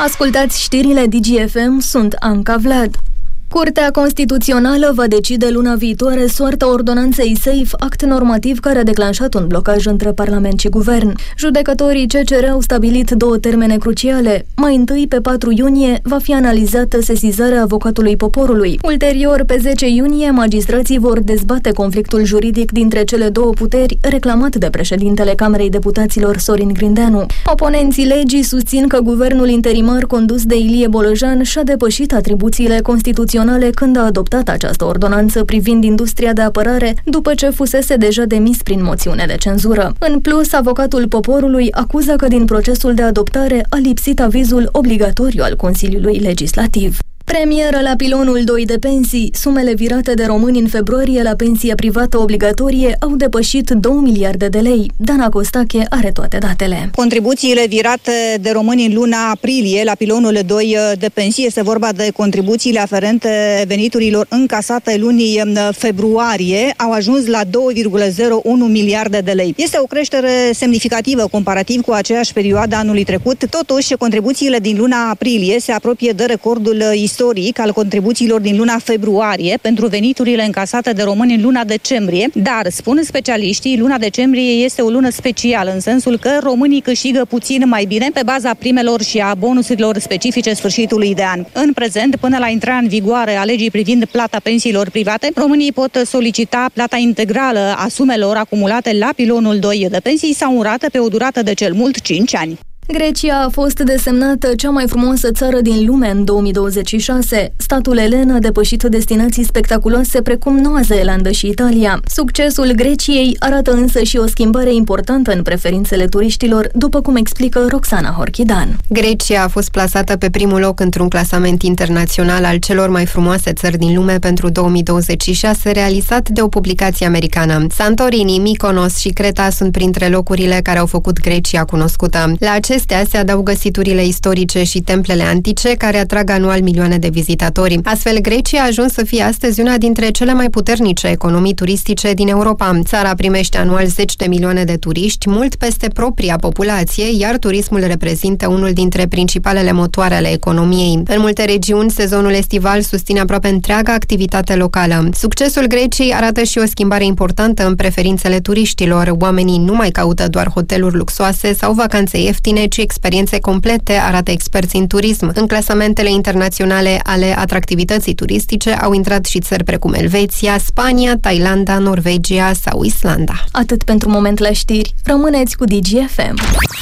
Ascultați știrile DGFM, sunt Anca Vlad. Curtea Constituțională va decide luna viitoare soarta ordonanței SAFE, act normativ care a declanșat un blocaj între Parlament și Guvern. Judecătorii CCR au stabilit două termene cruciale. Mai întâi, pe 4 iunie, va fi analizată sesizarea avocatului poporului. Ulterior, pe 10 iunie, magistrații vor dezbate conflictul juridic dintre cele două puteri, reclamat de președintele Camerei Deputaților Sorin Grindeanu. Oponenții legii susțin că guvernul interimar condus de Ilie Bolojan și-a depășit atribuțiile constituționale când a adoptat această ordonanță privind industria de apărare, după ce fusese deja demis prin moțiune de cenzură. În plus, avocatul poporului acuză că din procesul de adoptare a lipsit avizul obligatoriu al Consiliului Legislativ. Premieră la pilonul 2 de pensii. Sumele virate de români în februarie la pensie privată obligatorie au depășit 2 miliarde de lei. Dana Costache are toate datele. Contribuțiile virate de români în luna aprilie la pilonul 2 de pensii, este vorba de contribuțiile aferente veniturilor încasate lunii februarie, au ajuns la 2,01 miliarde de lei. Este o creștere semnificativă comparativ cu aceeași perioadă anului trecut. Totuși, contribuțiile din luna aprilie se apropie de recordul istoric al contribuțiilor din luna februarie pentru veniturile încasate de români în luna decembrie, dar, spun specialiștii, luna decembrie este o lună specială, în sensul că românii câștigă puțin mai bine pe baza primelor și a bonusurilor specifice sfârșitului de an. În prezent, până la intrarea în vigoare a legii privind plata pensiilor private, românii pot solicita plata integrală a sumelor acumulate la pilonul 2 de pensii sau în rată pe o durată de cel mult 5 ani. Grecia a fost desemnată cea mai frumoasă țară din lume în 2026. Statul elen a depășit destinații spectaculoase precum Noua Zeelandă și Italia. Succesul Greciei arată însă și o schimbare importantă în preferințele turiștilor, după cum explică Roxana Horchidan. Grecia a fost plasată pe primul loc într-un clasament internațional al celor mai frumoase țări din lume pentru 2026, realizat de o publicație americană. Santorini, Mykonos și Creta sunt printre locurile care au făcut Grecia cunoscută. La acestea se adaugă siturile istorice și templele antice, care atrag anual milioane de vizitatori. Astfel, Grecia a ajuns să fie astăzi una dintre cele mai puternice economii turistice din Europa. Țara primește anual 10 de milioane de turiști, mult peste propria populație, iar turismul reprezintă unul dintre principalele motoare ale economiei. În multe regiuni, sezonul estival susține aproape întreaga activitate locală. Succesul Greciei arată și o schimbare importantă în preferințele turiștilor. Oamenii nu mai caută doar hoteluri luxoase sau vacanțe ieftine, ci experiențe complete, arată experți în turism. În clasamentele internaționale ale atractivității turistice au intrat și țări precum Elveția, Spania, Thailanda, Norvegia sau Islanda. Atât pentru moment la știri. Rămâneți cu DGFM.